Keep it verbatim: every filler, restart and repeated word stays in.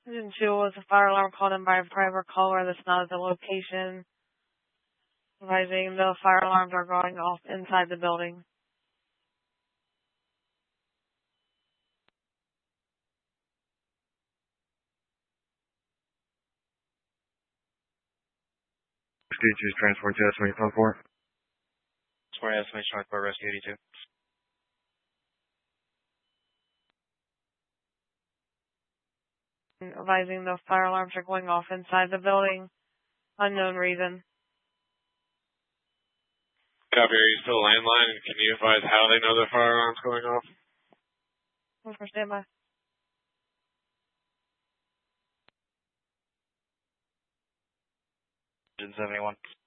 Engine two was a fire alarm called in by a private caller that's not at the location. Advising the fire alarms are going off inside the building. eighty-two transport to estimate code four. Transport estimation transport rescue eighty-two. Advising the fire alarms are going off inside the building. Unknown reason. Copy, are you still landline? Can you advise how they know their fire alarm's going off? For standby. Engine seventy-one.